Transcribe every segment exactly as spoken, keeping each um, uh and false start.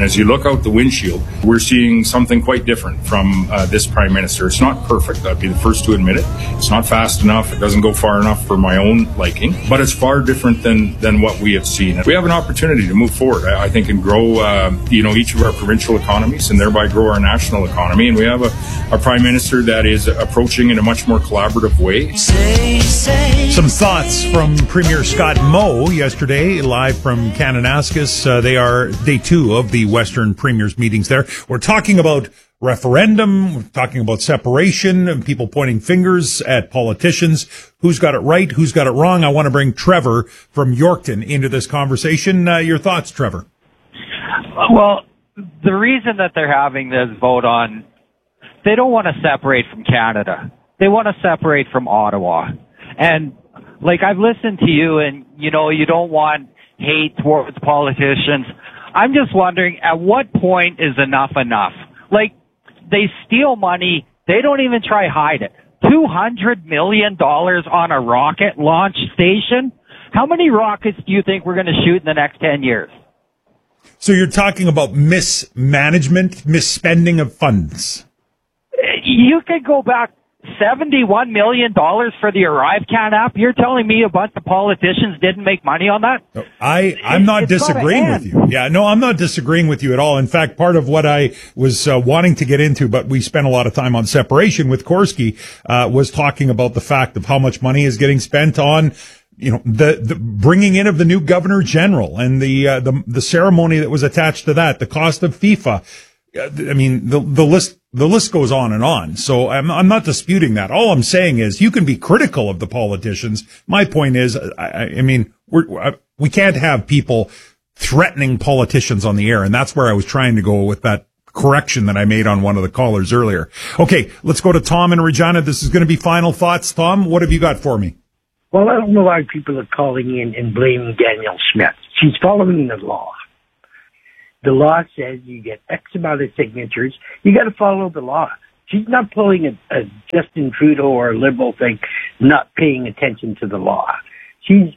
And as you look out the windshield, we're seeing something quite different from uh, this Prime Minister. It's not perfect. I'd be the first to admit it. It's not fast enough. It doesn't go far enough for my own liking, but it's far different than, than what we have seen. We have an opportunity to move forward, I, I think, and grow, uh, you know, each of our provincial economies and thereby grow our national economy. And we have a, a Prime Minister that is approaching in a much more collaborative way. Some thoughts from Premier Scott Moe yesterday, live from Kananaskis. Uh, they are day two of the Western Premiers meetings there. We're talking about referendum, we're talking about separation, and people pointing fingers at politicians. Who's got it right? Who's got it wrong? I want to bring Trevor from Yorkton into this conversation. Uh, your thoughts, Trevor? Well, the reason that they're having this vote on, they don't want to separate from Canada. They want to separate from Ottawa. And, like, I've listened to you, and, you know, you don't want hate towards politicians. I'm just wondering, at what point is enough enough? Like, they steal money. They don't even try to hide it. two hundred million dollars on a rocket launch station? How many rockets do you think we're going to shoot in the next ten years? So you're talking about mismanagement, misspending of funds. You could go back seventy-one million dollars for the ArriveCan app. You're telling me a bunch of politicians didn't make money on that? I, I'm not it's disagreeing with you. Yeah, no, I'm not disagreeing with you at all. In fact, part of what I was uh, wanting to get into, but we spent a lot of time on separation with Korski, uh, was talking about the fact of how much money is getting spent on, you know, the, the bringing in of the new Governor General and the, uh, the, the ceremony that was attached to that, the cost of FIFA. I mean, the, the list, the list goes on and on. So I'm, I'm not disputing that. All I'm saying is you can be critical of the politicians. My point is, I, I mean, we're, we can't have people threatening politicians on the air. And that's where I was trying to go with that correction that I made on one of the callers earlier. Okay, let's go to Tom and Regina. This is going to be final thoughts. Tom, what have you got for me? Well, I don't know why people are calling in and blaming Danielle Smith. She's following the law. The law says you get X amount of signatures. You got to follow the law. She's not pulling a, a Justin Trudeau or a Liberal thing, not paying attention to the law. She's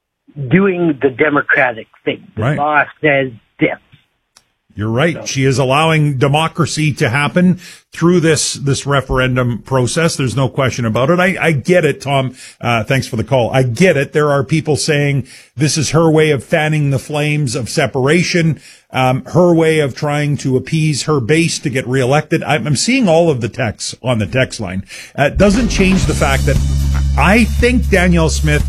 doing the Democratic thing. The right. law says this. You're right. She is allowing democracy to happen through this, this referendum process. There's no question about it. I, I get it, Tom. Uh, thanks for the call. I get it. There are people saying this is her way of fanning the flames of separation, um, her way of trying to appease her base to get reelected. I'm, I'm seeing all of the texts on the text line. Uh, it doesn't change the fact that I think Danielle Smith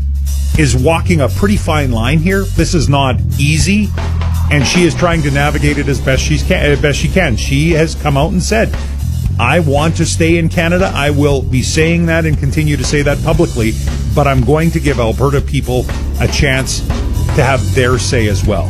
is walking a pretty fine line here. This is not easy. And she is trying to navigate it as best she's can, as best she can. She has come out and said, I want to stay in Canada. I will be saying that and continue to say that publicly, but I'm going to give Alberta people a chance to have their say as well.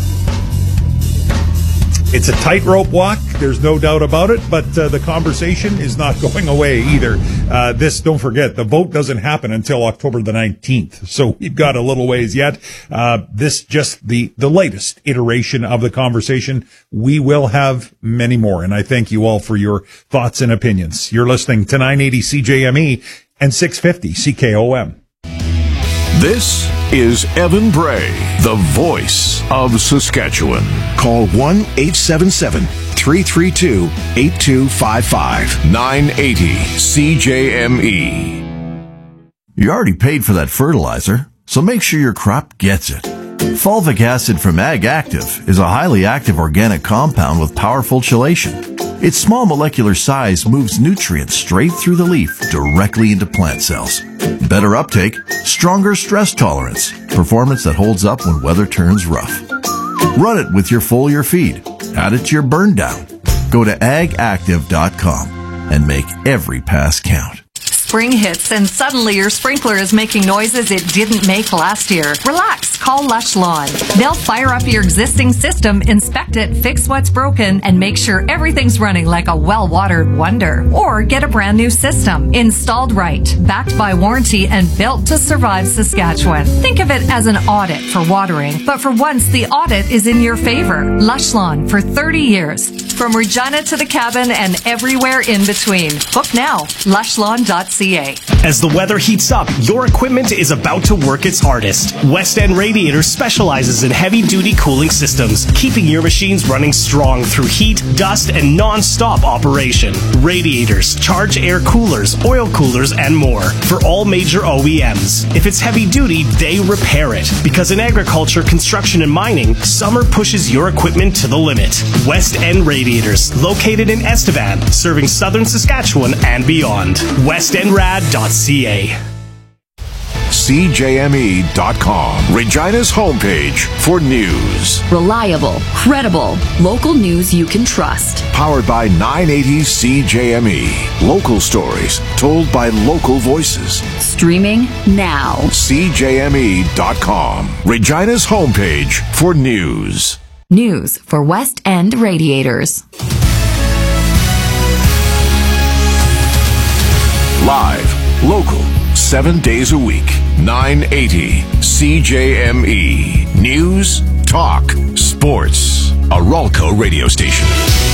It's a tightrope walk. There's no doubt about it, but uh, the conversation is not going away either. Uh, this, don't forget, the vote doesn't happen until October the nineteenth. So we've got a little ways yet. Uh, this just the, the latest iteration of the conversation. We will have many more. And I thank you all for your thoughts and opinions. You're listening to nine eighty C J M E and six fifty C K O M. This is Evan Bray, the voice of Saskatchewan. Call one eight seven seven, three three two, eight two five five. nine eighty C J M E. You already paid for that fertilizer, so make sure your crop gets it. Fulvic acid from Ag Active is a highly active organic compound with powerful chelation. Its small molecular size moves nutrients straight through the leaf directly into plant cells. Better uptake, stronger stress tolerance, performance that holds up when weather turns rough. Run it with your foliar feed. Add it to your burn down. Go to ag active dot com and make every pass count. Spring hits and suddenly your sprinkler is making noises it didn't make last year. Relax, call Lush Lawn. They'll fire up your existing system, inspect it, fix what's broken, and make sure everything's running like a well-watered wonder. Or get a brand new system, installed right, backed by warranty, and built to survive Saskatchewan. Think of it as an audit for watering, but for once the audit is in your favor. Lush Lawn for thirty years. From Regina to the cabin and everywhere in between. Book now, lush lawn dot c a. As the weather heats up, your equipment is about to work its hardest. West End Radio Radiators specializes in heavy-duty cooling systems, keeping your machines running strong through heat, dust, and non-stop operation. Radiators, charge air coolers, oil coolers, and more for all major O E Ms. If it's heavy-duty, they repair it. Because in agriculture, construction, and mining, summer pushes your equipment to the limit. West End Radiators, located in Estevan, serving southern Saskatchewan and beyond. west end rad dot c a. C J M E dot com, Regina's homepage for news. Reliable, credible, local news you can trust. Powered by nine eighty C J M E. Local stories told by local voices. Streaming now. C J M E dot com, Regina's homepage for news. News for West End Radiators. Live, local, seven days a week. nine eighty C J M E. News, talk, sports. A Ralco radio station.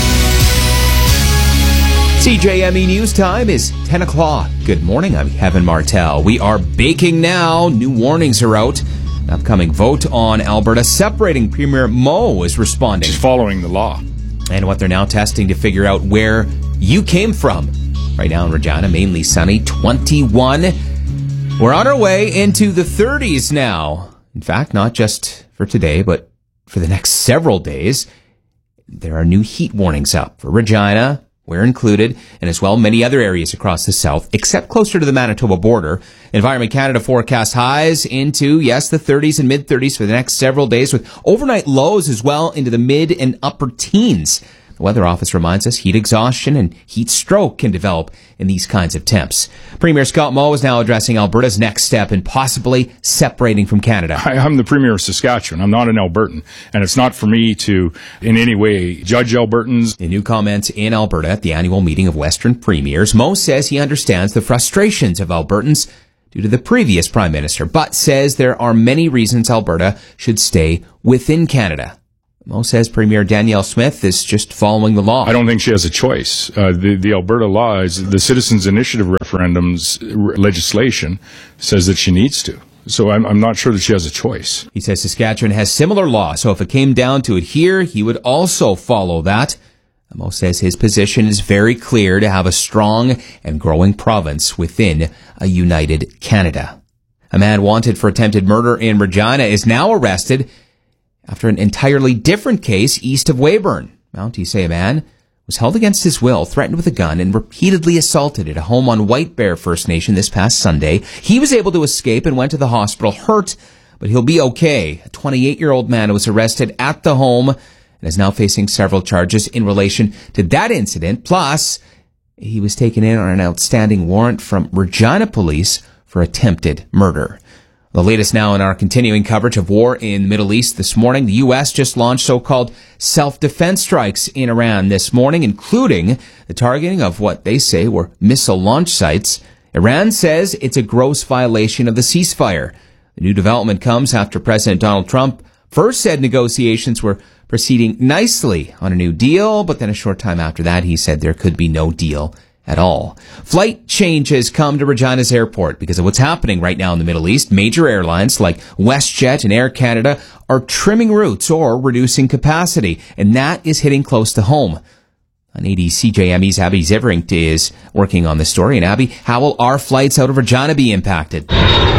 C J M E News Time is ten o'clock. Good morning, I'm Kevin Martell. We are baking now. New warnings are out. An upcoming vote on Alberta separating Premier Moe is responding. She's following the law. And what they're now testing to figure out where you came from. Right now in Regina, mainly sunny, twenty-one. We're on our way into the thirties now. In fact, not just for today, but for the next several days. There are new heat warnings up for Regina, we're included, and as well many other areas across the south, except closer to the Manitoba border. Environment Canada forecast highs into, yes, the thirties and mid-thirties for the next several days, with overnight lows as well into the mid and upper teens. The Weather Office reminds us heat exhaustion and heat stroke can develop in these kinds of temps. Premier Scott Moe is now addressing Alberta's next step in possibly separating from Canada. I, I'm the Premier of Saskatchewan. I'm not an Albertan. And it's not for me to in any way judge Albertans. In new comments in Alberta at the annual meeting of Western Premiers, Moe says he understands the frustrations of Albertans due to the previous Prime Minister, but says there are many reasons Alberta should stay within Canada. Moe says Premier Danielle Smith is just following the law. I don't think she has a choice. Uh, the, the Alberta law is the Citizens Initiative referendum's re- legislation says that she needs to. So I'm, I'm not sure that she has a choice. He says Saskatchewan has similar law, so if it came down to it here, he would also follow that. Moe says his position is very clear to have a strong and growing province within a united Canada. A man wanted for attempted murder in Regina is now arrested after an entirely different case east of Weyburn. Mounties say a man was held against his will, threatened with a gun, and repeatedly assaulted at a home on White Bear First Nation this past Sunday. He was able to escape and went to the hospital hurt, but he'll be okay. A twenty-eight-year-old man was arrested at the home and is now facing several charges in relation to that incident. Plus, he was taken in on an outstanding warrant from Regina Police for attempted murder. The latest now in our continuing coverage of war in the Middle East this morning. The U S just launched so-called self-defense strikes in Iran this morning, including the targeting of what they say were missile launch sites. Iran says it's a gross violation of the ceasefire. The new development comes after President Donald Trump first said negotiations were proceeding nicely on a new deal, but then a short time after that he said there could be no deal at all. Flight changes come to Regina's airport because of what's happening right now in the Middle East. Major airlines like WestJet and Air Canada are trimming routes or reducing capacity, and that is hitting close to home. On eighty C J M E's Abby Zivering is working on this story. And Abby, how will our flights out of Regina be impacted?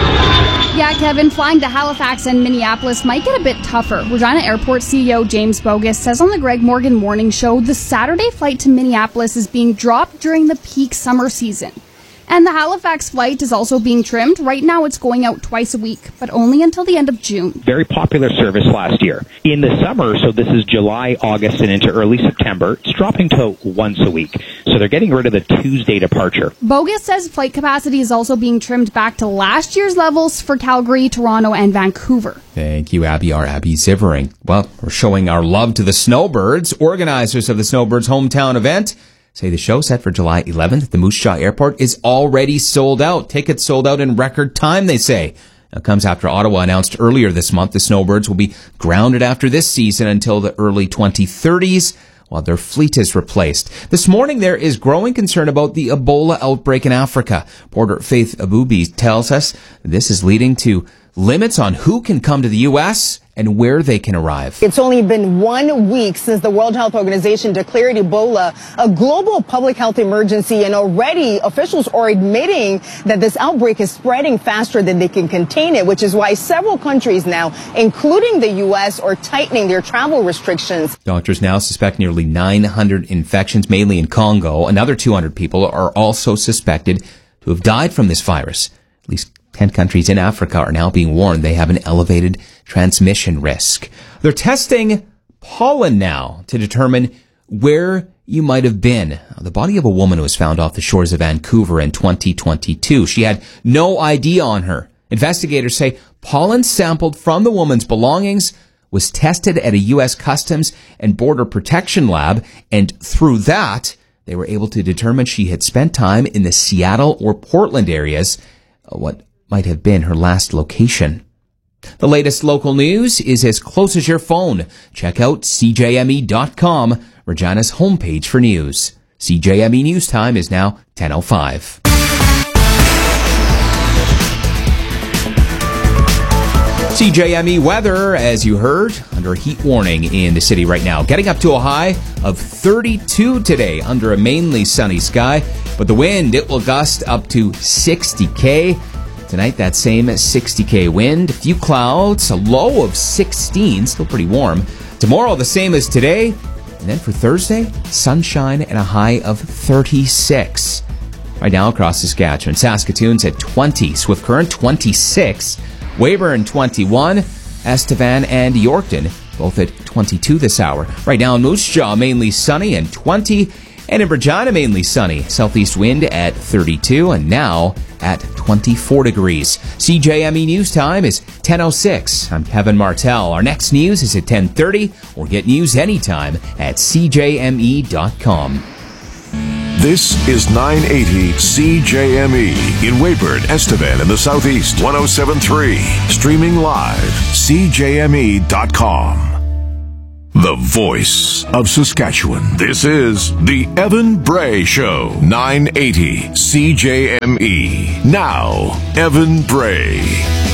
Yeah, Kevin, flying to Halifax and Minneapolis might get a bit tougher. Regina Airport C E O James Bogus says on the Greg Morgan Morning Show the Saturday flight to Minneapolis is being dropped during the peak summer season. And the Halifax flight is also being trimmed. Right now it's going out twice a week, but only until the end of June. Very popular service last year. In the summer, so this is July, August, and into early September, it's dropping to once a week. So they're getting rid of the Tuesday departure. Bogus says flight capacity is also being trimmed back to last year's levels for Calgary, Toronto, and Vancouver. Thank you, Abby. Our Abby Zivering. Well, we're showing our love to the Snowbirds. Organizers of the Snowbirds hometown event say the show set for July eleventh at the Moose Jaw Airport is already sold out. Tickets sold out in record time, they say. It comes after Ottawa announced earlier this month the Snowbirds will be grounded after this season until the early twenty thirties while their fleet is replaced. This morning there is growing concern about the Ebola outbreak in Africa. Reporter Faith Abubi tells us this is leading to limits on who can come to the U S and where they can arrive. It's only been one week since the World Health Organization declared Ebola a global public health emergency, and already officials are admitting that this outbreak is spreading faster than they can contain it, which is why several countries now, including the U S, are tightening their travel restrictions. Doctors now suspect nearly nine hundred infections, mainly in Congo. Another two hundred people are also suspected to have died from this virus. At least ten countries in Africa are now being warned they have an elevated transmission risk. They're testing pollen now to determine where you might have been. The body of a woman was found off the shores of Vancouver in twenty twenty-two. She had no I D on her. Investigators say pollen sampled from the woman's belongings was tested at a U S Customs and Border Protection lab, and through that, they were able to determine she had spent time in the Seattle or Portland areas, what might have been her last location. The latest local news is as close as your phone. Check out C J M E dot com, Regina's homepage for news. C J M E News Time is now ten oh five. C J M E weather, as you heard, under a heat warning in the city right now. Getting up to a high of thirty-two today under a mainly sunny sky. But the wind, it will gust up to sixty K. Tonight, that same sixty K wind. A few clouds, a low of sixteen, still pretty warm. Tomorrow, the same as today. And then for Thursday, sunshine and a high of thirty-six. Right now across Saskatchewan, Saskatoon's at twenty, Swift Current twenty-six, Weyburn twenty-one, Estevan and Yorkton both at twenty-two this hour. Right now in Moose Jaw, mainly sunny and twenty, and in Regina, mainly sunny. Southeast wind at thirty-two, and now at twenty-four degrees. C J M E News Time is ten oh six. I'm Kevin Martell. Our next news is at ten thirty, or get news anytime at C J M E dot com. This is nine eighty C J M E in Weyburn, Estevan, in the Southeast, one oh seven point three. Streaming live, C J M E dot com. The voice of Saskatchewan. This is the Evan Bray Show, nine eighty C J M E. Now, Evan Bray.